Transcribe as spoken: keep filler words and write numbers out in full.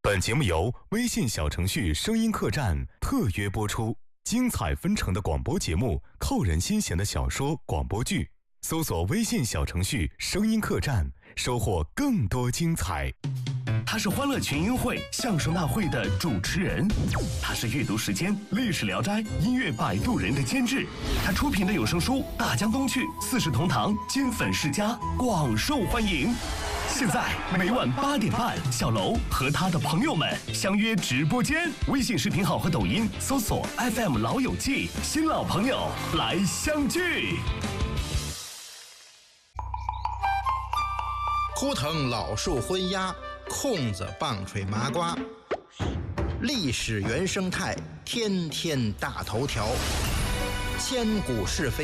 本节目由微信小程序声音客栈特约播出，精彩纷呈的广播节目，扣人心弦的小说广播剧，搜索微信小程序声音客栈，收获更多精彩。 他是欢乐群英会相声大会的主持人，他是阅读时间历史聊斋音乐摆渡人的监制，他出品的有声书《大江东去》四世同堂金粉世家广受欢迎。现在每晚八点半，小楼和他的朋友们相约直播间，微信视频号和抖音搜索 F M 老友记，新老朋友来相聚。 枯藤老树昏鸦，空子棒槌麻瓜，历史原生态，天天大头条，千古是非。